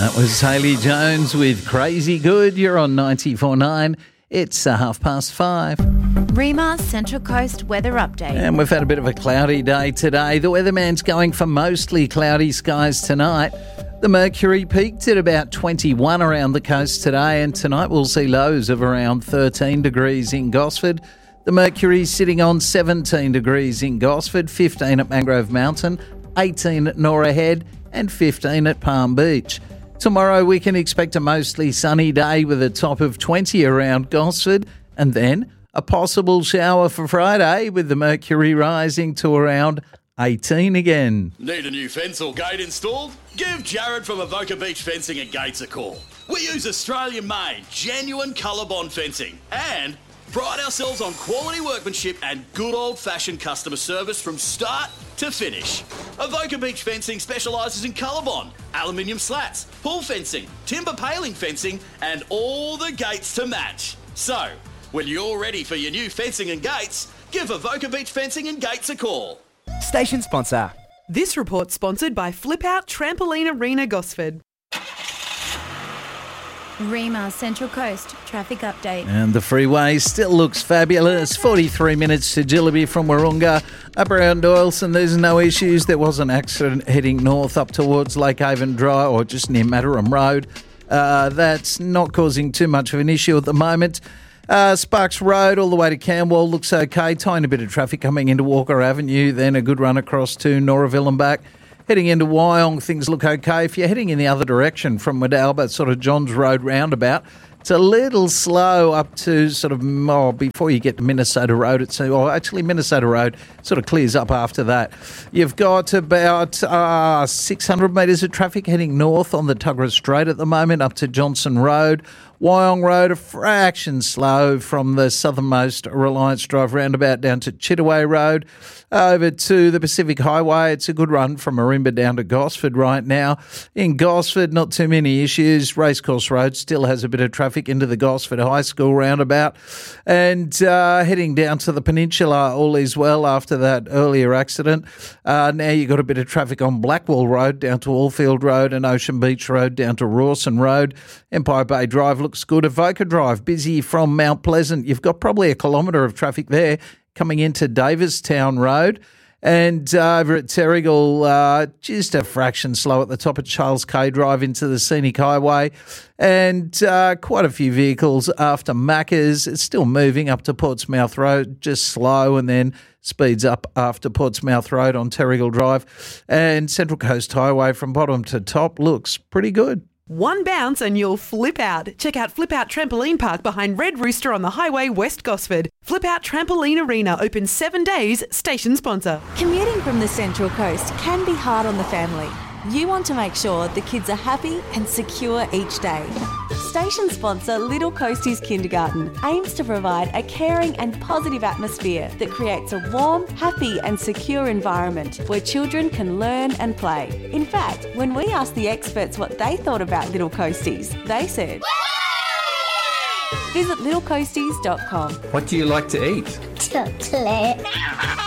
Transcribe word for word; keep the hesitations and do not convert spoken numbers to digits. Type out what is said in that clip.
That was Hayley Jones with Crazy Good. You're on ninety-four point nine. It's uh, half past five. Rema Central Coast weather update. And we've had a bit of a cloudy day today. The weatherman's going for mostly cloudy skies tonight. The mercury peaked at about twenty-one around the coast today, and tonight we'll see lows of around thirteen degrees in Gosford. The mercury's sitting on seventeen degrees in Gosford, fifteen at Mangrove Mountain, eighteen at Norah Head, and fifteen at Palm Beach. Tomorrow we can expect a mostly sunny day with a top of twenty around Gosford, and then a possible shower for Friday with the mercury rising to around eighteen again. Need a new fence or gate installed? Give Jared from Avoca Beach Fencing and Gates a call. We use Australian-made, genuine ColourBond fencing and pride ourselves on quality workmanship and good old-fashioned customer service from start to finish. Avoca Beach Fencing specialises in ColourBond, aluminium slats, pool fencing, timber paling fencing and all the gates to match. So, when you're ready for your new fencing and gates, give Avoca Beach Fencing and Gates a call. Station sponsor. This report sponsored by Flip Out Trampoline Arena Gosford. Rema Central Coast traffic update. And the freeway still looks fabulous. forty-three minutes to Jillaby from Wahroonga. Up around Doyleson, there's no issues. There was an accident heading north up towards Lake Haven Drive, or just near Mataram Road. Uh, that's not causing too much of an issue at the moment. Uh, Sparks Road all the way to Camwell looks okay. Tiny bit of traffic coming into Walker Avenue, then a good run across to Noraville and back. Heading into Wyong, things look okay. If you're heading in the other direction from Wadalba, sort of Johns Road roundabout, it's a little slow up to sort of, oh, before you get to Minnesota Road. It's, oh, actually, Minnesota Road sort of clears up after that. You've got about uh, six hundred metres of traffic heading north on the Tuggerah Strait at the moment, up to Johnson Road. Wyong Road, a fraction slow from the southernmost Reliance Drive roundabout down to Chittaway Road. Over to the Pacific Highway, it's a good run from Marimba down to Gosford right now. In Gosford, not too many issues. Racecourse Road still has a bit of traffic into the Gosford High School roundabout. And uh, heading down to the Peninsula, all is well after that earlier accident. Uh, now you've got a bit of traffic on Blackwall Road down to Allfield Road and Ocean Beach Road down to Rawson Road. Empire Bay Drive looks good. Avoca Drive, busy from Mount Pleasant. You've got probably a kilometre of traffic there coming into Davistown Road. And uh, over at Terrigal, uh, just a fraction slow at the top of Charles K Drive into the Scenic Highway. And uh, quite a few vehicles after Macca's. It's still moving up to Portsmouth Road, just slow, and then speeds up after Portsmouth Road on Terrigal Drive. And Central Coast Highway from bottom to top looks pretty good. One bounce and you'll flip out. Check out Flip Out Trampoline Park behind Red Rooster on the highway West Gosford. Flip Out Trampoline Arena open seven days. Station sponsor. Commuting from the Central Coast can be hard on the family. You want to make sure the kids are happy and secure each day. Station sponsor Little Coasties Kindergarten aims to provide a caring and positive atmosphere that creates a warm, happy and secure environment where children can learn and play. In fact, when we asked the experts what they thought about Little Coasties, they said, visit little coasties dot com. What do you like to eat? Chocolate.